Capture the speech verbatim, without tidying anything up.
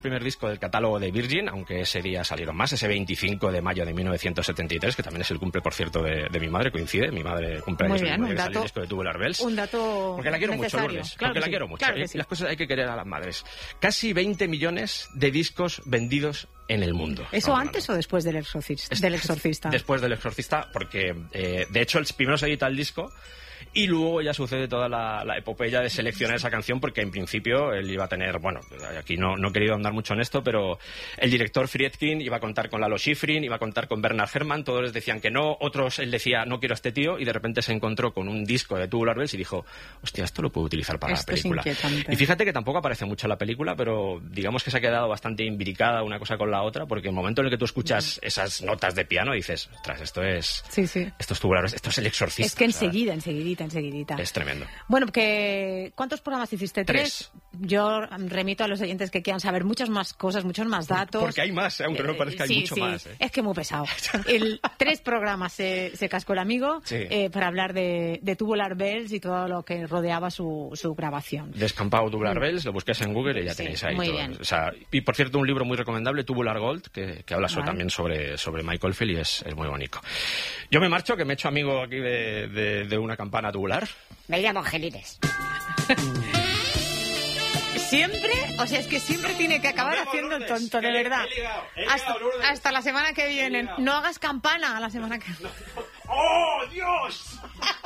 primer disco del catálogo de Virgin, aunque ese día salieron más, ese veinticinco de mayo de mil novecientos setenta y tres, que también es el cumple, por cierto, de, de mi madre, coincide, mi madre cumple años el mismo día que salió el disco de Tubular Bells. Un dato Porque la quiero necesario. mucho, Lourdes, Claro porque la sí, quiero mucho, claro ¿eh? sí. Y las cosas hay que querer a las madres. Casi veinte millones de discos vendidos en el mundo. ¿Eso antes o después del exorcista? Del exorcista? Después del exorcista, porque eh, de hecho el primero se edita el disco y luego ya sucede toda la, la epopeya de seleccionar esa canción, porque en principio él iba a tener, bueno, aquí no, no he querido andar mucho en esto, pero el director Friedkin iba a contar con Lalo Schifrin, iba a contar con Bernard Herrmann, todos les decían que no, otros él decía no quiero a este tío, y de repente se encontró con un disco de Tubular Bells y dijo, hostia, esto lo puedo utilizar para Esto la película. es inquietante. Y fíjate que tampoco aparece mucho en la película, pero digamos que se ha quedado bastante imbricada una cosa con la otra, porque en el momento en el que tú escuchas esas notas de piano dices, ostras, esto es, sí, sí. esto es Tubular Bells, esto es el exorcista. Es que o sea, enseguida, enseguidita, enseguidita. es tremendo. Bueno, que ¿cuántos programas hiciste? Tres. ¿Tres? Yo remito a los oyentes que quieran saber muchas más cosas, muchos más datos. Porque hay más, ¿eh? Aunque no parezca, Eh, sí, hay mucho sí. más. ¿eh? Es que muy pesado. El, tres programas se, se cascó el amigo Sí. eh, para hablar de, de Tubular Bells y todo lo que rodeaba su, su grabación. Descampado Tubular Bells, lo buscáis en Google y ya Sí, tenéis ahí muy todo. bien. O sea, y por cierto, un libro muy recomendable, Tubular Gold, que, que habla so- Vale. también sobre, sobre Michael Field y es, es muy bonito. Yo me marcho, que me he hecho amigo aquí de, de, de una campana tubular. Me llamo Angelines. Siempre, o sea, es que siempre tiene que acabar Nos vemos, haciendo el Lourdes, tonto, que de he- verdad. he ligado, he hasta, ligado, Lourdes. hasta la semana que viene. ligado. No hagas campana a la semana que ¡Oh, Dios!